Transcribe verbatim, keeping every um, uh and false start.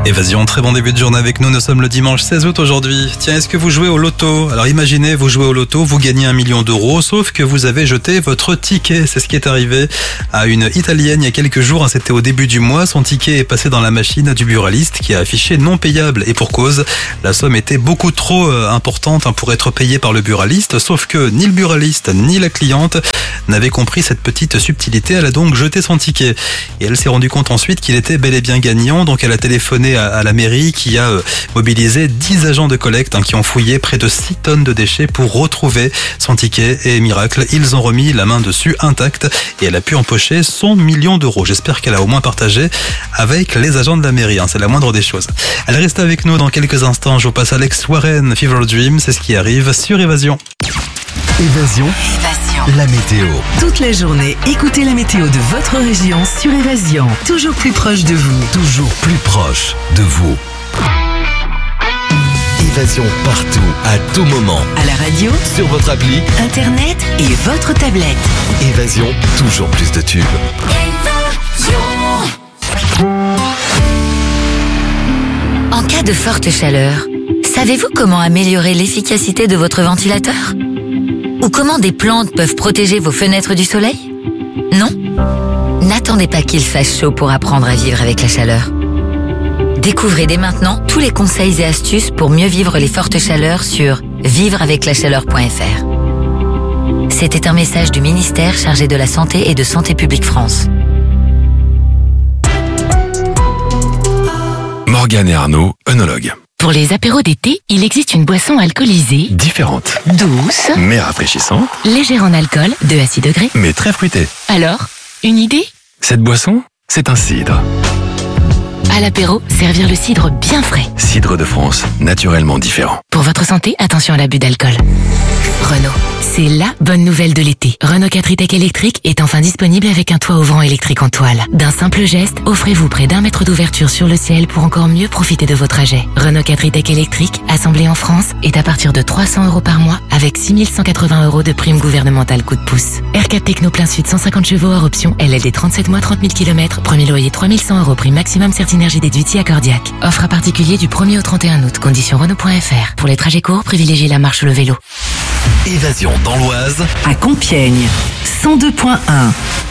Évasion, très bon début de journée avec nous, nous sommes le dimanche seize août aujourd'hui. Tiens, est-ce que vous jouez au loto? Alors imaginez, vous jouez au loto, vous gagnez un million d'euros, sauf que vous avez jeté votre ticket. C'est ce qui est arrivé à une Italienne il y a quelques jours, c'était au début du mois. Son ticket est passé dans la machine du buraliste qui a affiché non payable. Et pour cause, la somme était beaucoup trop importante pour être payée par le buraliste, sauf que ni le buraliste ni la cliente n'avaient compris cette petite subtilité. Elle a donc jeté son ticket. Et elle s'est rendue compte ensuite qu'il était bel et bien gagnant, donc elle a téléphoné à la mairie qui a mobilisé dix agents de collecte hein, qui ont fouillé près de six tonnes de déchets pour retrouver son ticket. Et miracle, ils ont remis la main dessus intacte et elle a pu empocher son million d'euros. J'espère qu'elle a au moins partagé avec les agents de la mairie, hein, c'est la moindre des choses. Elle reste avec nous dans quelques instants. Je vous passe Alex Warren, Fever Dream, c'est ce qui arrive sur Évasion. Évasion. Évasion. La météo. Toute la journée, écoutez la météo de votre région sur Évasion. Toujours plus proche de vous. Toujours plus proche de vous. Évasion partout, à tout moment. À la radio, sur votre appli, internet et votre tablette. Évasion, toujours plus de tubes. Évasion. En cas de forte chaleur, savez-vous comment améliorer l'efficacité de votre ventilateur ? Ou comment des plantes peuvent protéger vos fenêtres du soleil ? Non ? N'attendez pas qu'il fasse chaud pour apprendre à vivre avec la chaleur. Découvrez dès maintenant tous les conseils et astuces pour mieux vivre les fortes chaleurs sur vivre avec la chaleur point f r. C'était un message du ministère chargé de la Santé et de Santé publique France. Morgane et Arnaud, œnologues. Pour les apéros d'été, il existe une boisson alcoolisée, Différente, douce, mais rafraîchissante, légère en alcool, deux à six degrés. mais très fruitée. Alors, une idée ? Cette boisson, c'est un cidre. À l'apéro, servir le cidre bien frais. Cidre de France, naturellement différent. Pour votre santé, attention à l'abus d'alcool. Renault, c'est la bonne nouvelle de l'été. Renault quatre e-Tech électrique est enfin disponible avec un toit ouvrant électrique en toile. D'un simple geste, offrez-vous près d'un mètre d'ouverture sur le ciel pour encore mieux profiter de vos trajets. Renault quatre e-Tech électrique, assemblé en France, est à partir de trois cents euros par mois avec six mille cent quatre-vingts euros de prime gouvernementale coup de pouce. R quatre Techno plein sud cent cinquante chevaux hors option, L L D trente-sept mois trente mille kilomètres, premier loyer trois mille cent euros, prime maximum Certinergie déduit à Cordiac. Offre à particulier du premier au trente et un août, condition Renault point f r. Pour les trajets courts, privilégiez la marche ou le vélo. Évasion dans l'Oise, À Compiègne, cent deux point un.